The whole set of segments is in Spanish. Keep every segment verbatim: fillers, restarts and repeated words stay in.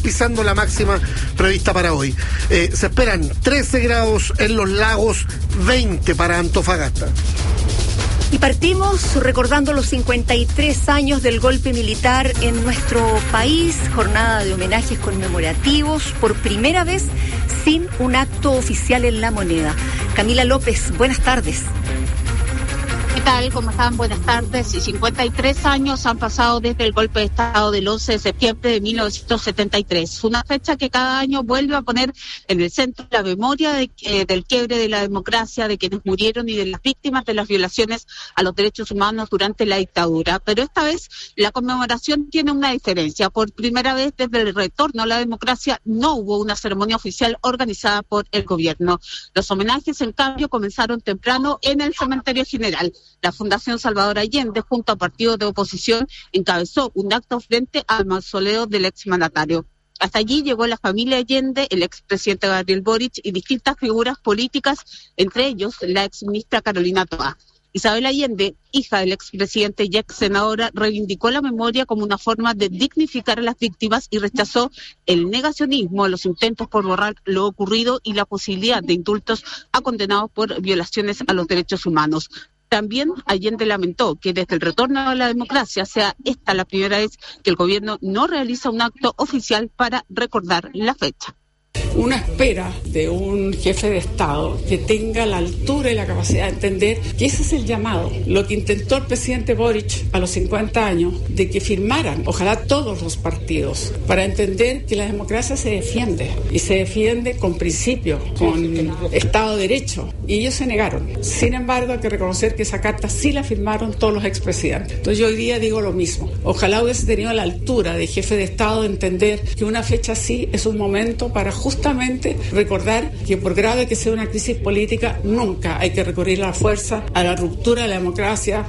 pisando la máxima prevista para hoy. Eh, se esperan trece grados en Los Lagos, veinte para Antofagasta. Y partimos recordando los cincuenta y tres años del golpe militar en nuestro país, jornada de homenajes conmemorativos, por primera vez sin un acto oficial en La Moneda. Camila López, buenas tardes. ¿Qué tal? ¿Cómo están? Buenas tardes. Y cincuenta y tres años han pasado desde el golpe de Estado del once de septiembre de mil novecientos setenta y tres. Una fecha que cada año vuelve a poner en el centro la memoria de, eh, del quiebre de la democracia, de quienes murieron y de las víctimas de las violaciones a los derechos humanos durante la dictadura. Pero esta vez la conmemoración tiene una diferencia. Por primera vez desde el retorno a la democracia no hubo una ceremonia oficial organizada por el gobierno. Los homenajes, en cambio, comenzaron temprano en el Cementerio General. La Fundación Salvador Allende, junto a partidos de oposición, encabezó un acto frente al mausoleo del exmandatario. Hasta allí llegó la familia Allende, el expresidente Gabriel Boric y distintas figuras políticas, entre ellos la exministra Carolina Toá. Isabel Allende, hija del expresidente y ex senadora, reivindicó la memoria como una forma de dignificar a las víctimas y rechazó el negacionismo, los intentos por borrar lo ocurrido y la posibilidad de indultos a condenados por violaciones a los derechos humanos. También Allende lamentó que desde el retorno a la democracia sea esta la primera vez que el gobierno no realiza un acto oficial para recordar la fecha. Una espera de un jefe de Estado que tenga la altura y la capacidad de entender que ese es el llamado. Lo que intentó el presidente Boric a los cincuenta años, de que firmaran, ojalá todos los partidos, para entender que la democracia se defiende, y se defiende con principios, con Estado de Derecho, y ellos se negaron. Sin embargo, hay que reconocer que esa carta sí la firmaron todos los expresidentes. Entonces yo hoy día digo lo mismo. Ojalá hubiese tenido la altura de jefe de Estado de entender que una fecha así es un momento para justamente recordar que por grave que sea una crisis política, nunca hay que recurrir a la fuerza, a la ruptura de la democracia.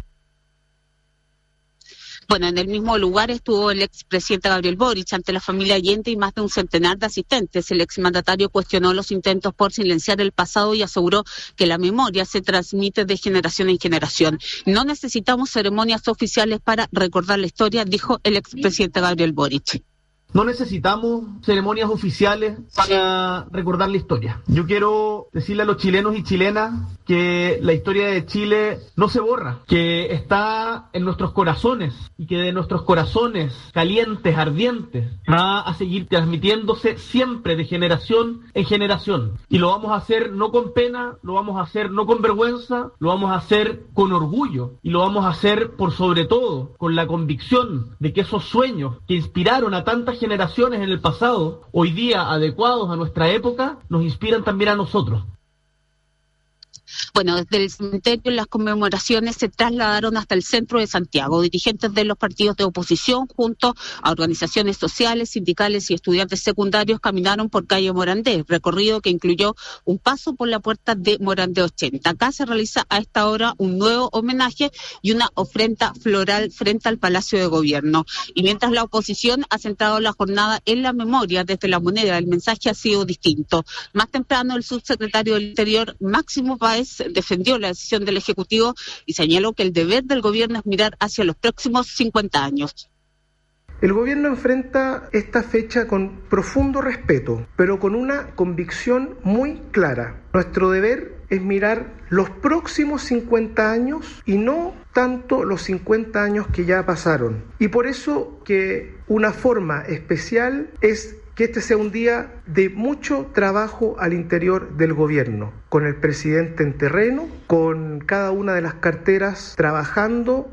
Bueno, en el mismo lugar estuvo el expresidente Gabriel Boric ante la familia Allende y más de un centenar de asistentes. El exmandatario cuestionó los intentos por silenciar el pasado y aseguró que la memoria se transmite de generación en generación. No necesitamos ceremonias oficiales para recordar la historia, dijo el expresidente Gabriel Boric. No necesitamos ceremonias oficiales para recordar la historia. Yo quiero decirle a los chilenos y chilenas que la historia de Chile no se borra, que está en nuestros corazones y que de nuestros corazones calientes, ardientes, va a seguir transmitiéndose siempre de generación en generación. Y lo vamos a hacer no con pena, lo vamos a hacer no con vergüenza, lo vamos a hacer con orgullo y lo vamos a hacer por sobre todo con la convicción de que esos sueños que inspiraron a tantas generaciones en el pasado, hoy día adecuados a nuestra época, nos inspiran también a nosotros. Bueno, desde el cementerio las conmemoraciones se trasladaron hasta el centro de Santiago. Dirigentes de los partidos de oposición junto a organizaciones sociales, sindicales y estudiantes secundarios caminaron por calle Morandé, recorrido que incluyó un paso por la puerta de Morandé ochenta. Acá se realiza a esta hora un nuevo homenaje y una ofrenda floral frente al Palacio de Gobierno. Y mientras la oposición ha centrado la jornada en la memoria desde La Moneda, el mensaje ha sido distinto. Más temprano el subsecretario del Interior, Máximo Páez, defendió la decisión del Ejecutivo y señaló que el deber del gobierno es mirar hacia los próximos cincuenta años. El gobierno enfrenta esta fecha con profundo respeto, pero con una convicción muy clara. Nuestro deber es mirar los próximos cincuenta años y no tanto los cincuenta años que ya pasaron. Y por eso que una forma especial es que este sea un día de mucho trabajo al interior del gobierno, con el presidente en terreno, con cada una de las carteras trabajando.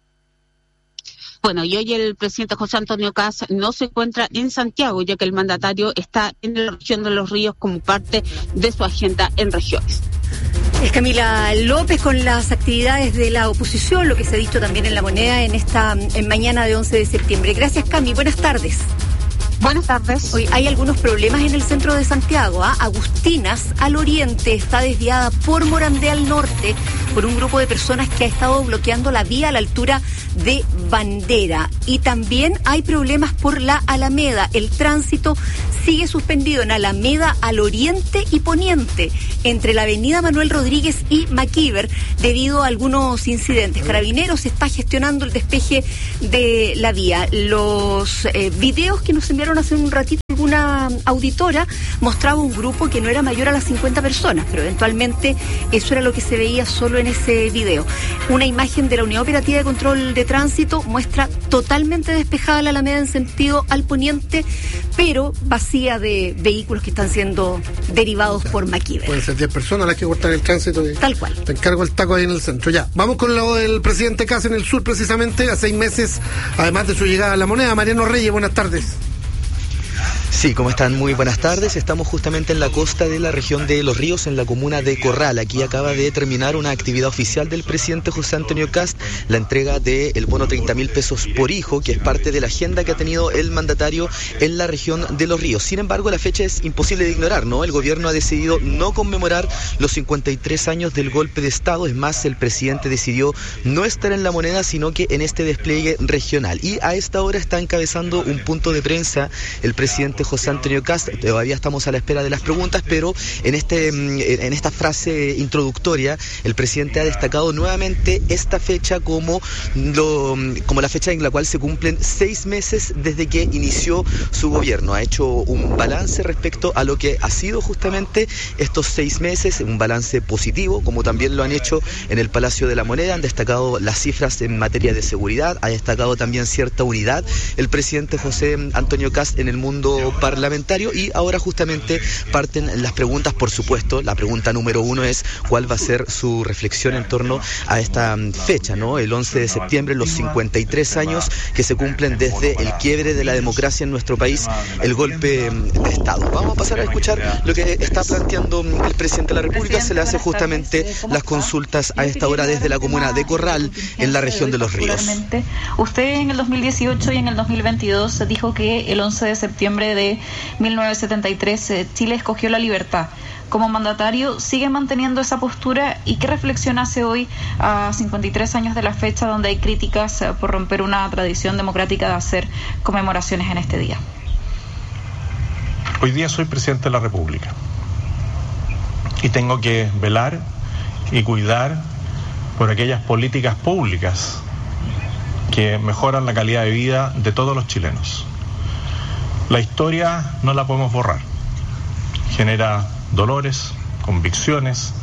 Bueno, y hoy el presidente José Antonio Kast no se encuentra en Santiago, ya que el mandatario está en la región de Los Ríos como parte de su agenda en regiones. Es Camila López con las actividades de la oposición, lo que se ha dicho también en La Moneda en esta en mañana de once de septiembre. Gracias, Cami. Buenas tardes. Buenas tardes. Hoy hay algunos problemas en el centro de Santiago. ¿eh? Agustinas al oriente está desviada por Morandé al norte por un grupo de personas que ha estado bloqueando la vía a la altura de Bandera. Y también hay problemas por la Alameda. El tránsito sigue suspendido en Alameda al oriente y poniente, entre la avenida Manuel Rodríguez y Maquíver, debido a algunos incidentes. Carabineros está gestionando el despeje de la vía. Los eh, videos que nos enviaron enseñaron hace un ratito alguna auditora, mostraba un grupo que no era mayor a las cincuenta personas, pero eventualmente eso era lo que se veía solo en ese video. Una imagen de la Unidad Operativa de Control de Tránsito muestra totalmente despejada la Alameda en sentido al poniente, pero vacía de vehículos que están siendo derivados por MacIver. Pueden ser diez personas las que cortan el tránsito. Y tal cual. Te encargo el taco ahí en el centro. Ya, vamos con lo del presidente Kast en el sur, precisamente, a seis meses, además de su llegada a La Moneda. Mariano Reyes, buenas tardes. Sí, ¿cómo están? Muy buenas tardes. Estamos justamente en la costa de la región de Los Ríos, en la comuna de Corral. Aquí acaba de terminar una actividad oficial del presidente José Antonio Kast, la entrega del bono treinta mil pesos por hijo, que es parte de la agenda que ha tenido el mandatario en la región de Los Ríos. Sin embargo, la fecha es imposible de ignorar, ¿no? El gobierno ha decidido no conmemorar los cincuenta y tres años del golpe de Estado. Es más, el presidente decidió no estar en La Moneda, sino que en este despliegue regional. Y a esta hora está encabezando un punto de prensa el presidente José Antonio Kast. Todavía estamos a la espera de las preguntas, pero en este en esta frase introductoria el presidente ha destacado nuevamente esta fecha como lo como la fecha en la cual se cumplen seis meses desde que inició su gobierno. Ha hecho un balance respecto a lo que ha sido justamente estos seis meses, un balance positivo, como también lo han hecho en el Palacio de la Moneda. Han destacado las cifras en materia de seguridad, ha destacado también cierta unidad el presidente José Antonio Kast en el mundo parlamentario, y ahora justamente parten las preguntas. Por supuesto, la pregunta número uno es cuál va a ser su reflexión en torno a esta fecha, ¿no? El once de septiembre, los cincuenta y tres años que se cumplen desde el quiebre de la democracia en nuestro país, el golpe de Estado. Vamos a pasar a escuchar lo que está planteando el presidente de la República. Se le hace justamente las consultas a esta hora desde la comuna de Corral, en la región de Los Ríos. Usted en el dos mil dieciocho y en el dos mil veintidós dijo que el once de septiembre de mil novecientos setenta y tres eh, Chile escogió la libertad. Como mandatario, ¿sigue manteniendo esa postura? ¿Y qué reflexión hace hoy a cincuenta y tres años de la fecha, donde hay críticas eh, por romper una tradición democrática de hacer conmemoraciones en este día? Hoy día soy presidente de la República y tengo que velar y cuidar por aquellas políticas públicas que mejoran la calidad de vida de todos los chilenos. La historia no la podemos borrar. Genera dolores, convicciones.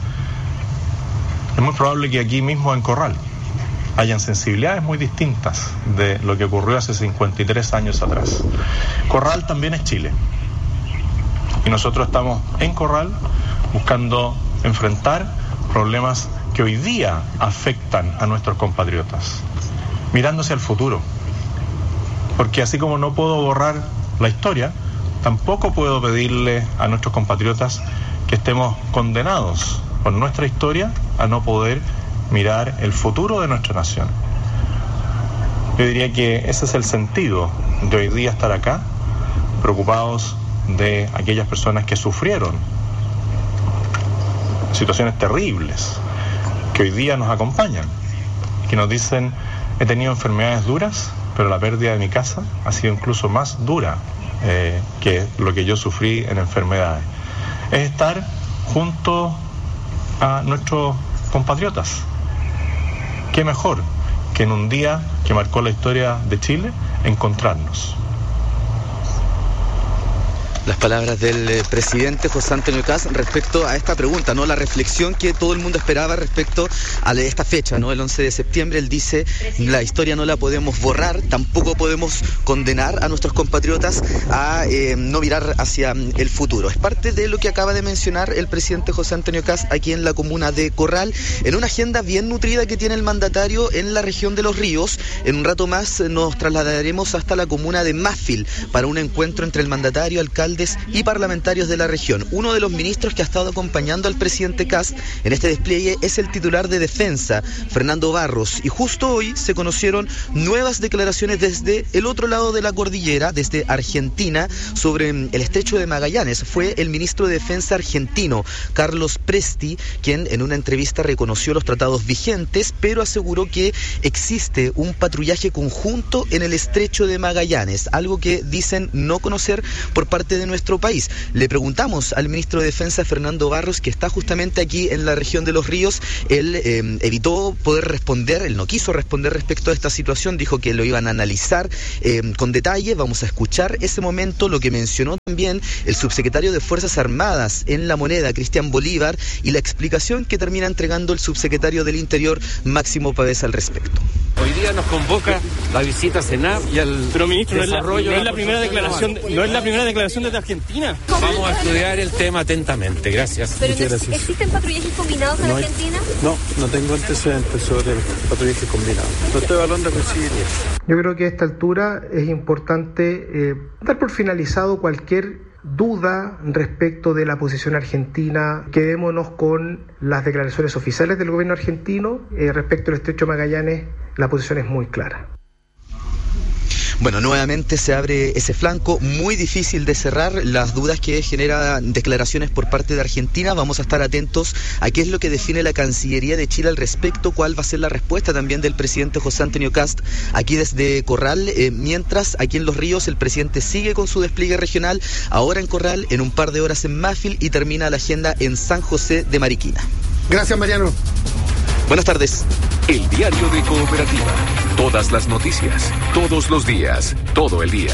Es muy probable que aquí mismo en Corral hayan sensibilidades muy distintas de lo que ocurrió hace cincuenta y tres años atrás. Corral también es Chile. Y nosotros estamos en Corral buscando enfrentar problemas que hoy día afectan a nuestros compatriotas, mirándose al futuro. Porque así como no puedo borrar la historia, tampoco puedo pedirle a nuestros compatriotas que estemos condenados por nuestra historia a no poder mirar el futuro de nuestra nación. Yo diría que ese es el sentido de hoy día estar acá, preocupados de aquellas personas que sufrieron situaciones terribles, que hoy día nos acompañan, que nos dicen: he tenido enfermedades duras, pero la pérdida de mi casa ha sido incluso más dura eh, que lo que yo sufrí en enfermedades. Es estar junto a nuestros compatriotas. ¿Qué mejor que en un día que marcó la historia de Chile encontrarnos? Las palabras del eh, presidente José Antonio Kast respecto a esta pregunta, ¿no? La reflexión que todo el mundo esperaba respecto a esta fecha, ¿no? El once de septiembre. Él dice: la historia no la podemos borrar, tampoco podemos condenar a nuestros compatriotas a eh, no mirar hacia el futuro. Es parte de lo que acaba de mencionar el presidente José Antonio Kast aquí en la comuna de Corral, en una agenda bien nutrida que tiene el mandatario en la región de Los Ríos. En un rato más nos trasladaremos hasta la comuna de Mafil para un encuentro entre el mandatario, alcalde y parlamentarios de la región. Uno de los ministros que ha estado acompañando al presidente Kast en este despliegue es el titular de Defensa, Fernando Barros, y justo hoy se conocieron nuevas declaraciones desde el otro lado de la cordillera, desde Argentina, sobre el estrecho de Magallanes. Fue el ministro de Defensa argentino, Carlos Presti, quien en una entrevista reconoció los tratados vigentes, pero aseguró que existe un patrullaje conjunto en el estrecho de Magallanes, algo que dicen no conocer por parte de de nuestro país. Le preguntamos al ministro de Defensa, Fernando Barros, que está justamente aquí en la región de Los Ríos. Él eh, evitó poder responder, él no quiso responder respecto a esta situación, dijo que lo iban a analizar eh, con detalle. Vamos a escuchar ese momento, lo que mencionó también el subsecretario de Fuerzas Armadas en La Moneda, Cristian Bolívar, y la explicación que termina entregando el subsecretario del Interior, Máximo Pavés, al respecto. Hoy día nos convoca la visita a CENAP y al Pero ministro, no es, la, no es la primera declaración, global. no es la primera declaración desde Argentina. Vamos a estudiar el tema atentamente, gracias. Pero Muchas no, gracias. ¿existen patrullajes combinados en no Argentina? No, no tengo antecedentes sobre el patrullaje combinado. No estoy hablando de coincidencia. Yo creo que a esta altura es importante eh, dar por finalizado cualquier duda respecto de la posición argentina. Quedémonos con las declaraciones oficiales del gobierno argentino. Eh, respecto al Estrecho de Magallanes, la posición es muy clara. Bueno, nuevamente se abre ese flanco muy difícil de cerrar, las dudas que generan declaraciones por parte de Argentina. Vamos a estar atentos a qué es lo que define la Cancillería de Chile al respecto, cuál va a ser la respuesta también del presidente José Antonio Kast aquí desde Corral, eh, mientras aquí en Los Ríos el presidente sigue con su despliegue regional, ahora en Corral, en un par de horas en Mafil, y termina la agenda en San José de Mariquina. Gracias, Mariano. Buenas tardes. El diario de Cooperativa. Todas las noticias, todos los días, todo el día.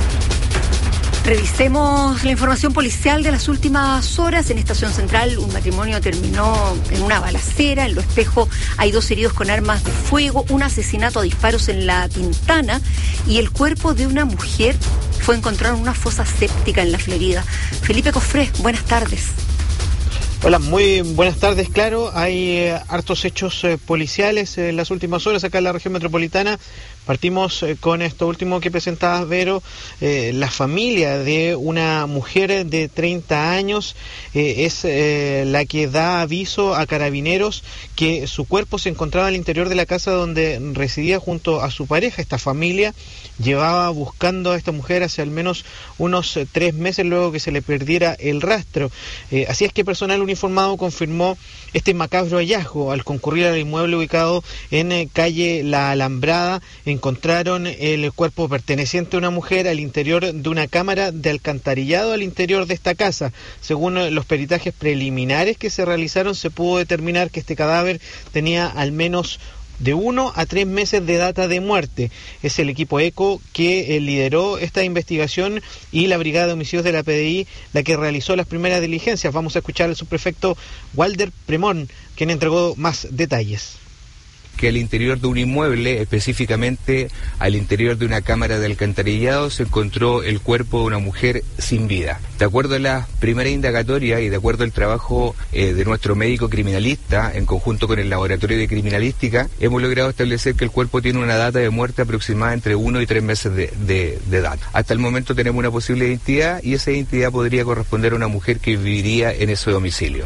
Revisemos la información policial de las últimas horas. En Estación Central, un matrimonio terminó en una balacera. En Lo Espejo hay dos heridos con armas de fuego, un asesinato a disparos en La Pintana, y el cuerpo de una mujer fue encontrado en una fosa séptica en La Florida. Felipe Cofré, buenas tardes. Hola, muy buenas tardes. Claro, hay eh, hartos hechos eh, policiales en las últimas horas acá en la región metropolitana. Partimos eh, con esto último que presentabas, Vero. Eh, la familia de una mujer de treinta años eh, es eh, la que da aviso a Carabineros que su cuerpo se encontraba al interior de la casa donde residía junto a su pareja. Esta familia llevaba buscando a esta mujer hace al menos unos eh, tres meses luego que se le perdiera el rastro. Eh, así es que personal uniformado confirmó este macabro hallazgo. Al concurrir al inmueble ubicado en eh, calle La Alambrada, encontraron el cuerpo perteneciente a una mujer al interior de una cámara de alcantarillado al interior de esta casa. Según los peritajes preliminares que se realizaron, se pudo determinar que este cadáver tenía al menos de uno a tres meses de data de muerte. Es el equipo ECO que eh, lideró esta investigación y la Brigada de Homicidios de la P D I la que realizó las primeras diligencias. Vamos a escuchar al subprefecto Walder Premón, quien entregó más detalles. Que al interior de un inmueble, específicamente al interior de una cámara de alcantarillado, se encontró el cuerpo de una mujer sin vida. De acuerdo a la primera indagatoria y de acuerdo al trabajo eh, de nuestro médico criminalista, en conjunto con el laboratorio de criminalística, hemos logrado establecer que el cuerpo tiene una data de muerte aproximada entre uno y tres meses de, de, de data. Hasta el momento tenemos una posible identidad y esa identidad podría corresponder a una mujer que viviría en ese domicilio.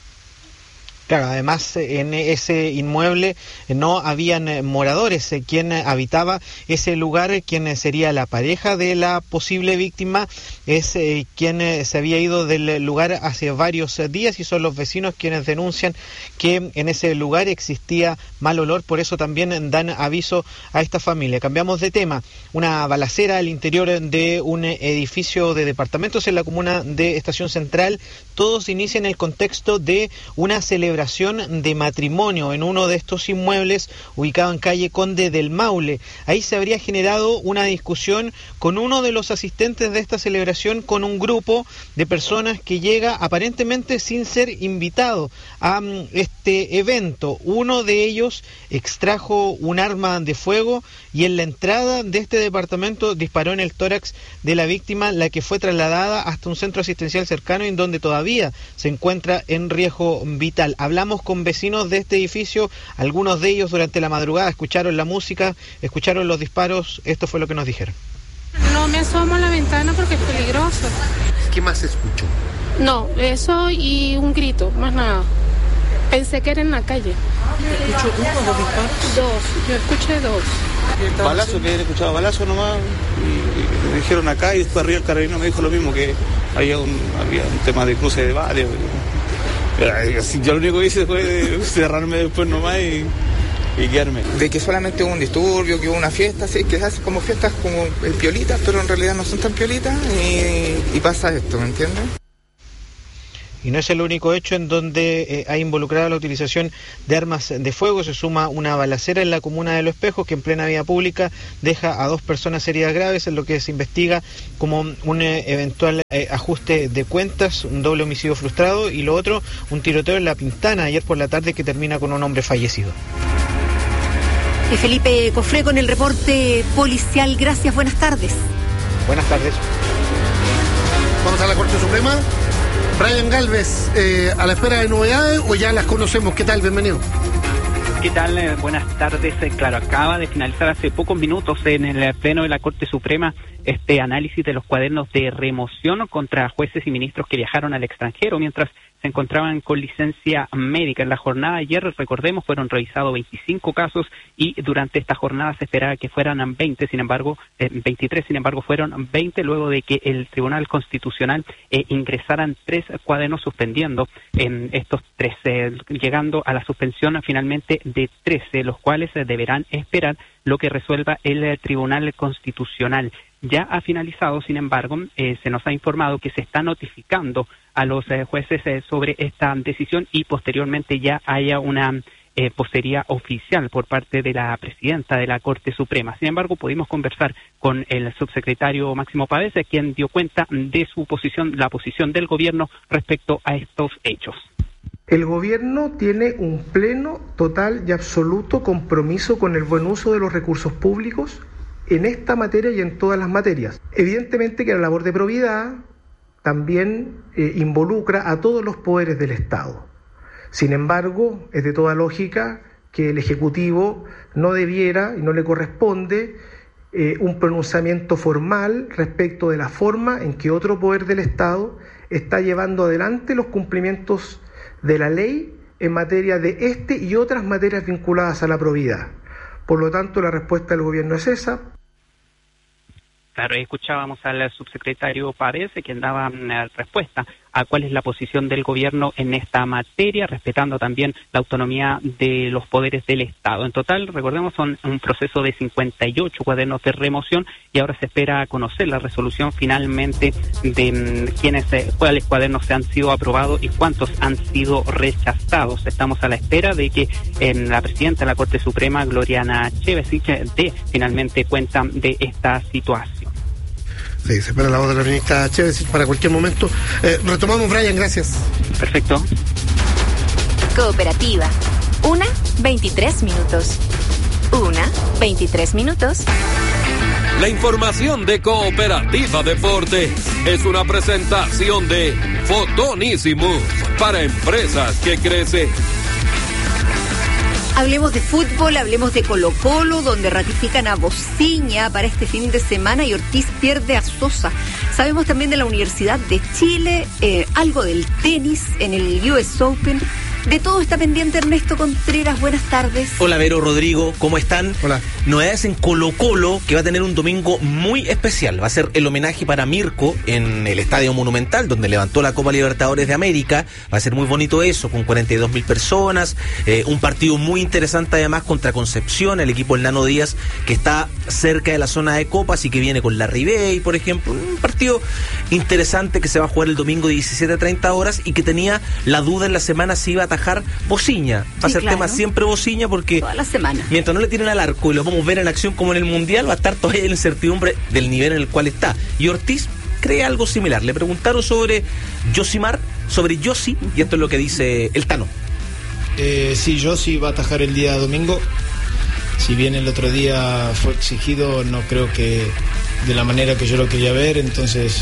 Claro, además en ese inmueble no habían moradores. Quien habitaba ese lugar, quien sería la pareja de la posible víctima, es eh, quien se había ido del lugar hace varios días y son los vecinos quienes denuncian que en ese lugar existía mal olor, por eso también dan aviso a esta familia. Cambiamos de tema. Una balacera al interior de un edificio de departamentos en la comuna de Estación Central. Todos inician en el contexto de una celebración de matrimonio en uno de estos inmuebles ubicado en calle Conde del Maule. Ahí se habría generado una discusión con uno de los asistentes de esta celebración, con un grupo de personas que llega aparentemente sin ser invitado a um, este evento. Uno de ellos extrajo un arma de fuego y en la entrada de este departamento disparó en el tórax de la víctima, la que fue trasladada hasta un centro asistencial cercano en donde todavía se encuentra en riesgo vital. Hablamos con vecinos de este edificio, algunos de ellos durante la madrugada escucharon la música, escucharon los disparos, esto fue lo que nos dijeron. No me asomo a la ventana porque es peligroso. ¿Qué más escuchó? No, eso y un grito, más nada. Pensé que era en la calle. ¿Escuchó uno o dos disparos? Dos, yo escuché dos. Balazo, que he escuchado balazo nomás, y, y me dijeron acá y después arriba el carabinero me dijo lo mismo, que había un, había un tema de cruce de varios. Yo lo único que hice fue cerrarme después nomás y, y quedarme. De que solamente hubo un disturbio, que hubo una fiesta, sí, que se hacen como fiestas como eh, piolitas, pero en realidad no son tan piolitas y, y pasa esto, ¿me entiendes? Y no es el único hecho en donde eh, ha involucrado la utilización de armas de fuego. Se suma una balacera en la comuna de Los Espejos que en plena vía pública deja a dos personas heridas graves, en lo que se investiga como un eh, eventual eh, ajuste de cuentas, un doble homicidio frustrado, y lo otro, un tiroteo en La Pintana ayer por la tarde que termina con un hombre fallecido. Y Felipe Cofré con el reporte policial. Gracias, buenas tardes. Buenas tardes. Vamos a la Corte Suprema. Brian Galvez, eh, a la espera de novedades o ya las conocemos. ¿Qué tal? Bienvenido. ¿Qué tal? Eh, buenas tardes. Eh, claro, acaba de finalizar hace pocos minutos en el Pleno de la Corte Suprema este análisis de los cuadernos de remoción contra jueces y ministros que viajaron al extranjero mientras se encontraban con licencia médica. En la jornada de ayer, recordemos, fueron revisados veinticinco casos y durante esta jornada se esperaba que fueran veinte, sin embargo, eh, veintitrés, sin embargo fueron veinte luego de que el Tribunal Constitucional eh, ingresaran tres cuadernos suspendiendo en estos trece, llegando a la suspensión finalmente de trece, los cuales eh, deberán esperar lo que resuelva el eh, Tribunal Constitucional. Ya ha finalizado, sin embargo, eh, se nos ha informado que se está notificando a los eh, jueces eh, sobre esta decisión y posteriormente ya haya una eh, postería oficial por parte de la presidenta de la Corte Suprema. Sin embargo, pudimos conversar con el subsecretario Máximo Pavés, quien dio cuenta de su posición, la posición del gobierno respecto a estos hechos. El gobierno tiene un pleno, total y absoluto compromiso con el buen uso de los recursos públicos en esta materia y en todas las materias. Evidentemente que la labor de probidad también eh, involucra a todos los poderes del Estado. Sin embargo, es de toda lógica que el Ejecutivo no debiera y no le corresponde eh, un pronunciamiento formal respecto de la forma en que otro poder del Estado está llevando adelante los cumplimientos de la ley en materia de este y otras materias vinculadas a la probidad. Por lo tanto, la respuesta del gobierno es esa. Claro, escuchábamos al subsecretario Párez, quien daba una respuesta a cuál es la posición del gobierno en esta materia, respetando también la autonomía de los poderes del Estado. En total, recordemos, son un proceso de cincuenta y ocho cuadernos de remoción y ahora se espera conocer la resolución finalmente de quiénes, cuáles cuadernos se han sido aprobados y cuántos han sido rechazados. Estamos a la espera de que en la presidenta de la Corte Suprema, Gloriana Chevesich, dé finalmente cuenta de esta situación. Sí, se espera la voz de la ministra Chevesich para cualquier momento. Eh, retomamos, Brian, gracias. Perfecto. Cooperativa. Una, veintitrés minutos. Una, veintitrés minutos. La información de Cooperativa Deportes es una presentación de Fotonísimos para empresas que crecen. Hablemos de fútbol, hablemos de Colo-Colo, donde ratifican a Bociña para este fin de semana y Ortiz pierde a Sosa. Sabemos también de la Universidad de Chile, eh, algo del tenis en el U S Open. De todo está pendiente Ernesto Contreras, buenas tardes. Hola Vero, Rodrigo, ¿cómo están? Hola. Novedades en Colo-Colo, que va a tener un domingo muy especial. Va a ser el homenaje para Mirko en el Estadio Monumental, donde levantó la Copa Libertadores de América. Va a ser muy bonito eso, con cuarenta y dos mil personas. Eh, un partido muy interesante además contra Concepción, el equipo del Nano Díaz, que está cerca de la zona de Copas y que viene con la Ribey, por ejemplo. Un partido interesante que se va a jugar el domingo de diecisiete a treinta horas y que tenía la duda en la semana si iba a atajar Bociña. Va sí, a ser claro. tema siempre Bociña porque toda la semana, mientras no le tiren al arco y lo vamos a ver en acción como en el Mundial, va a estar todavía la incertidumbre del nivel en el cual está. Y Ortiz cree algo similar. Le preguntaron sobre Yosimar, sobre Yossi, y esto es lo que dice el Tano. Eh, sí, Yossi va a atajar el día domingo. Si bien el otro día fue exigido, no creo que de la manera que yo lo quería ver, entonces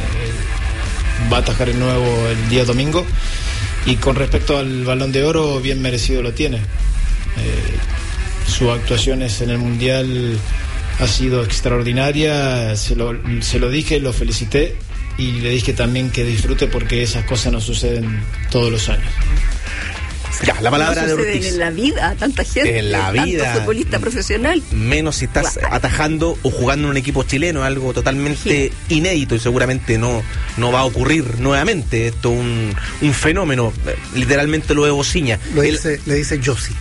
eh, va a atajar el nuevo el día domingo. Y con respecto al Balón de Oro, bien merecido lo tiene. Eh, su actuación en el Mundial ha sido extraordinaria, se lo, se lo dije, lo felicité y le dije también que disfrute porque esas cosas no suceden todos los años. Ya, la palabra no de Ortiz. En la vida, a tanta gente, en la vida, tanto futbolista profesional. Menos si estás wow. atajando o jugando en un equipo chileno, algo totalmente sí. inédito y seguramente no, no va a ocurrir nuevamente. Esto es un, un fenómeno, literalmente lo de Bociña. Lo dice, El, le dice Yossi.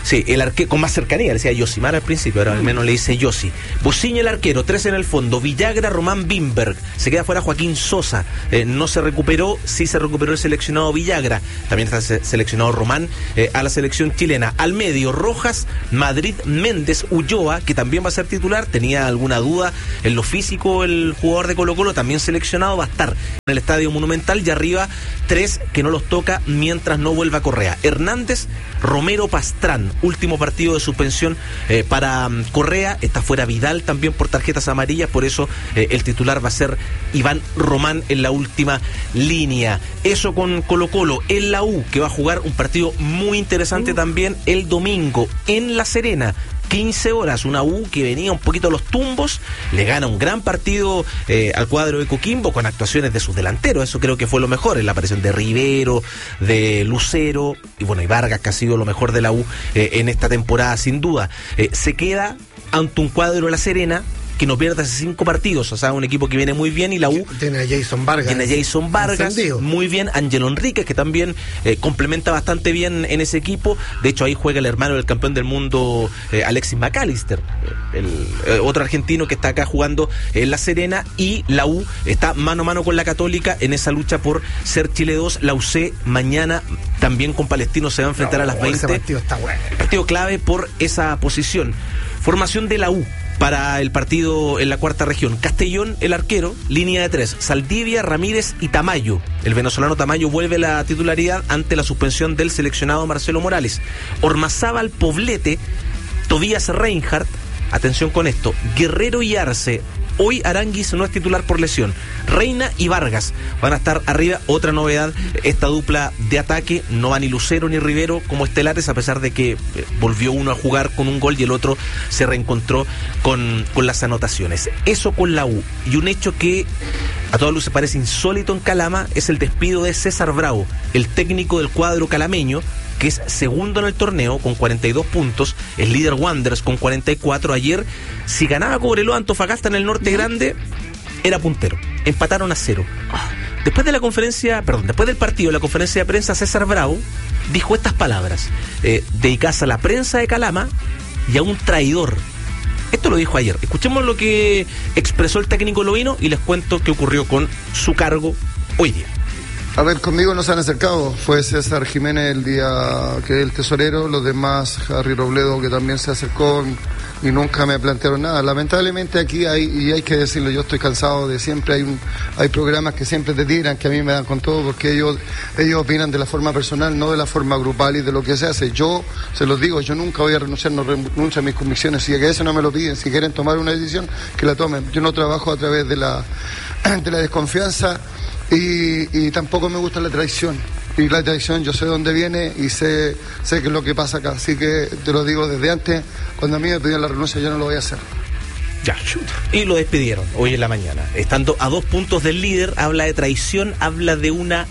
Sí, el arquero con más cercanía, le decía Yosimar al principio, ahora al menos le dice Yossi. Bociña el arquero, tres en el fondo, Villagra, Román Bimberg, se queda fuera Joaquín Sosa, eh, no se recuperó, sí se recuperó el seleccionado Villagra, también está se- seleccionado Román eh, a la selección chilena. Al medio, Rojas, Madrid, Méndez, Ulloa, que también va a ser titular, tenía alguna duda en lo físico el jugador de Colo Colo, también seleccionado, va a estar en el Estadio Monumental, y arriba tres que no los toca mientras no vuelva Correa. Hernández, Romero, Pastrán, último partido de suspensión eh, para um, Correa, está fuera Vidal también por tarjetas amarillas, por eso eh, el titular va a ser Iván Román en la última línea. Eso con Colo Colo. En la U, que va a jugar un partido muy interesante uh. también el domingo en La Serena. quince horas, una U que venía un poquito a los tumbos, le gana un gran partido eh, al cuadro de Coquimbo con actuaciones de sus delanteros, eso creo que fue lo mejor, en la aparición de Rivero, de Lucero, y bueno, y Vargas, que ha sido lo mejor de la U eh, en esta temporada sin duda. Eh, se queda ante un cuadro de La Serena que no pierde hace cinco partidos, o sea, un equipo que viene muy bien, y la U tiene a Jason Vargas. Tiene a Jason Vargas, encendido. Muy bien, Ángelo Enríquez, que también eh, complementa bastante bien en ese equipo. De hecho, ahí juega el hermano del campeón del mundo, eh, Alexis McAllister, el, eh, otro argentino que está acá jugando en La Serena, y la U está mano a mano con la Católica en esa lucha por ser Chile dos. La U C mañana también con Palestino se va a enfrentar no, a las veinte. Ese partido está bueno. Partido clave por esa posición. Formación de la U para el partido en la cuarta región: Castellón, el arquero, línea de tres, Saldivia, Ramírez y Tamayo. El venezolano Tamayo vuelve a la titularidad ante la suspensión del seleccionado Marcelo Morales. Ormazábal, Poblete, Tobías Reinhardt, atención con esto, Guerrero y Arce. Hoy Aranguis no es titular por lesión. Reina y Vargas van a estar arriba. Otra novedad, esta dupla de ataque, no va ni Lucero ni Rivero como estelares, a pesar de que volvió uno a jugar con un gol y el otro se reencontró con, con las anotaciones. Eso con la U. Y un hecho que a todas luces parece insólito en Calama es el despido de César Bravo, el técnico del cuadro calameño, que es segundo en el torneo con cuarenta y dos puntos, el líder Wanderers con cuarenta y cuatro. Ayer, si ganaba Cobreloa Antofagasta en el Norte Grande, era puntero. Empataron a cero. Después de la conferencia, perdón, después del partido, la conferencia de prensa, César Bravo dijo estas palabras, eh, dedicadas a la prensa de Calama y a un traidor. Esto lo dijo ayer. Escuchemos lo que expresó el técnico Lovino y les cuento qué ocurrió con su cargo hoy día. A ver, conmigo no se han acercado, fue César Jiménez el día que es el tesorero, los demás, Harry Robledo, que también se acercó y nunca me plantearon nada. Lamentablemente aquí hay, y hay que decirlo, yo estoy cansado de siempre, hay un, hay programas que siempre te tiran, que a mí me dan con todo, porque ellos, ellos opinan de la forma personal, no de la forma grupal y de lo que se hace. Yo, se los digo, yo nunca voy a renunciar, no renuncio a mis convicciones, si que eso no me lo piden, si quieren tomar una decisión, que la tomen. Yo no trabajo a través de la, de la desconfianza. Y, y tampoco me gusta la traición. Y la traición yo sé dónde viene y sé, sé qué es lo que pasa acá. Así que te lo digo desde antes, cuando a mí me pedían la renuncia yo no lo voy a hacer. Ya, chuta. Y lo despidieron hoy en la mañana. Estando a dos puntos del líder, habla de traición, habla de una...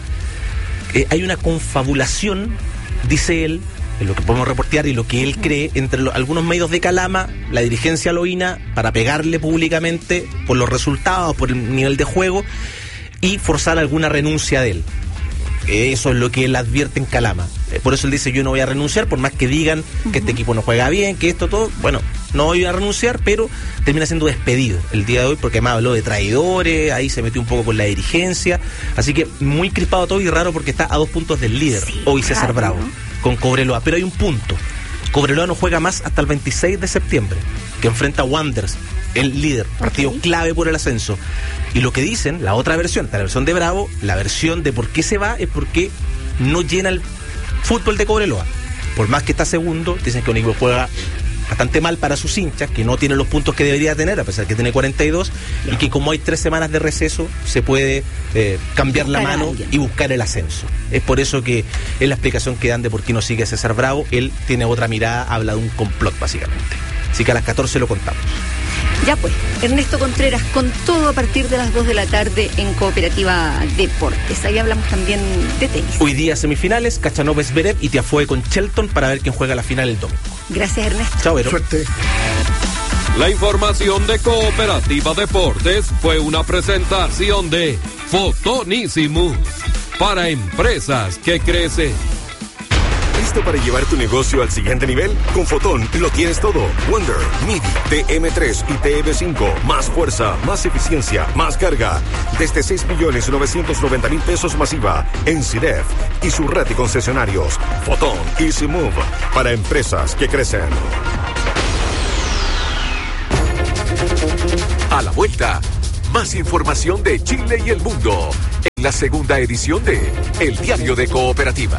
Eh, hay una confabulación, dice él, en lo que podemos reportear y lo que él cree, entre lo, algunos medios de Calama, la dirigencia loína, para pegarle públicamente por los resultados, por el nivel de juego, y forzar alguna renuncia de él. Eso es lo que él advierte en Calama. Por eso él dice, yo no voy a renunciar, por más que digan uh-huh. que este equipo no juega bien, que esto todo, bueno, no voy a renunciar, pero termina siendo despedido el día de hoy, porque además habló de traidores, ahí se metió un poco con la dirigencia, así que muy crispado todo y raro porque está a dos puntos del líder, sí, hoy César claro, Bravo, ¿no? Con Cobreloa, pero hay un punto, Cobreloa no juega más hasta el veintiséis de septiembre, que enfrenta a Wanderers, el líder, partido okay. clave por el ascenso. Y lo que dicen, la otra versión, la versión de Bravo, la versión de por qué se va es porque no llena el fútbol de Cobreloa. Por más que está segundo, dicen que un equipo juega bastante mal para sus hinchas, que no tiene los puntos que debería tener, a pesar que tiene cuarenta y dos, no. y que como hay tres semanas de receso, se puede eh, cambiar buscar la mano y buscar el ascenso. Es por eso que es la explicación que dan de por qué no sigue César Bravo. Él tiene otra mirada, habla de un complot, básicamente. Así que a las catorce lo contamos. Ya pues, Ernesto Contreras con todo a partir de las dos de la tarde en Cooperativa Deportes. Ahí hablamos también de tenis. Hoy día semifinales, Cachanova Zverev y Tiafoe con Shelton para ver quién juega la final el domingo. Gracias, Ernesto. Chao, Vero. Suerte. La información de Cooperativa Deportes fue una presentación de Fotonísimos para empresas que crecen. ¿Listo para llevar tu negocio al siguiente nivel? Con Fotón lo tienes todo. Wonder, MIDI, T M tres y T M cinco. Más fuerza, más eficiencia, más carga. Desde seis millones novecientos noventa mil pesos masiva en C I D E F y su red de concesionarios. Fotón Easy Move para empresas que crecen. A la vuelta, más información de Chile y el mundo en la segunda edición de El Diario de Cooperativa.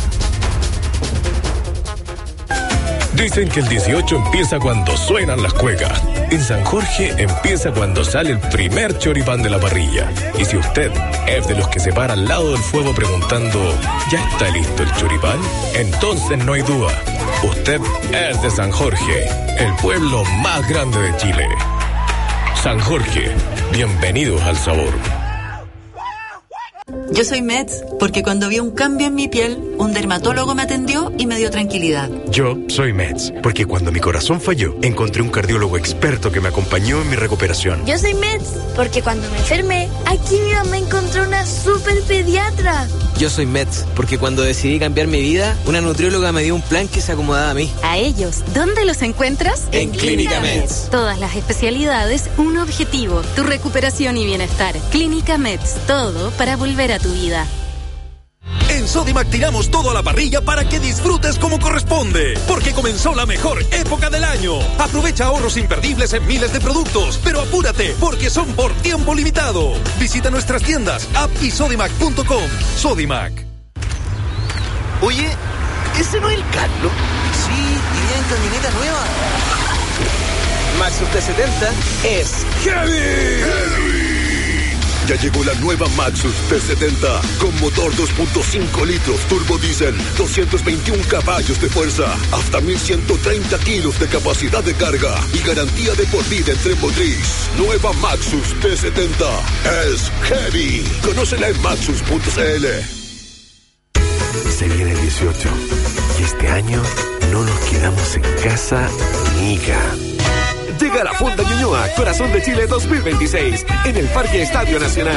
Dicen que el dieciocho empieza cuando suenan las cuecas. En San Jorge empieza cuando sale el primer choripán de la parrilla. Y si usted es de los que se para al lado del fuego preguntando, ¿ya está listo el choripán? Entonces no hay duda. Usted es de San Jorge, el pueblo más grande de Chile. San Jorge, bienvenidos al sabor. Yo soy Meds porque cuando vi un cambio en mi piel, un dermatólogo me atendió y me dio tranquilidad. Yo soy Meds porque cuando mi corazón falló, encontré un cardiólogo experto que me acompañó en mi recuperación. Yo soy Meds porque cuando me enfermé, aquí mi mamá encontró una super pediatra. Yo soy Meds porque cuando decidí cambiar mi vida, una nutrióloga me dio un plan que se acomodaba a mí. A ellos, ¿dónde los encuentras? En, en Clínica Meds. Todas las especialidades, un objetivo, tu recuperación y bienestar. Clínica Meds, todo para volver a tu vida. En Sodimac tiramos todo a la parrilla para que disfrutes como corresponde, porque comenzó la mejor época del año. Aprovecha ahorros imperdibles en miles de productos, pero apúrate porque son por tiempo limitado. Visita nuestras tiendas, app y sodimac punto com. Sodimac. Oye, ¿ese no es el Carlos? Sí, y viene en camioneta nueva. Maxus T setenta es Heavy. Heavy. Ya llegó la nueva Maxus T setenta con motor dos punto cinco litros turbo diésel, doscientos veintiún caballos de fuerza, hasta mil ciento treinta kilos de capacidad de carga y garantía de por vida en tren motriz. Nueva Maxus T setenta es Heavy. Conócela en maxus punto c l. Se viene el dieciocho y este año no nos quedamos en casa, amiga. Llega la Fonda Ñuñoa, Corazón de Chile dos mil veintiséis, en el Parque Estadio Nacional.